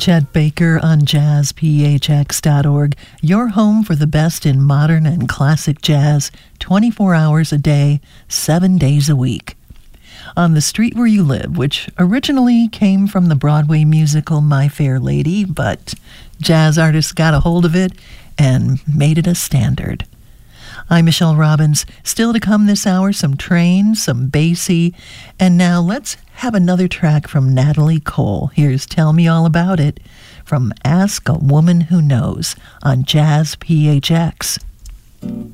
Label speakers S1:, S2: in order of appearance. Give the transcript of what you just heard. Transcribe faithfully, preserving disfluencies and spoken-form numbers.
S1: Chet Baker on jazz p h x dot org, your home for the best in modern and classic jazz, twenty-four hours a day, seven days a week. On the Street Where You Live, which originally came from the Broadway musical My Fair Lady, but jazz artists got a hold of it and made it a standard. I'm Michelle Robbins. Still to come this hour, some Train, some Basie, and now let's have another track from Natalie Cole. Here's Tell Me All About It from Ask a Woman Who Knows on Jazz P H X.